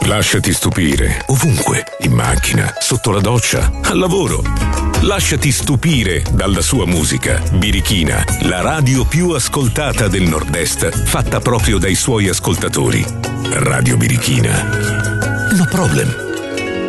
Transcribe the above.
Lasciati stupire, ovunque, in macchina, sotto la doccia, al lavoro. Lasciati stupire dalla sua musica. Birichina, la radio più ascoltata del Nord-Est, fatta proprio dai suoi ascoltatori. Radio Birichina. No problem.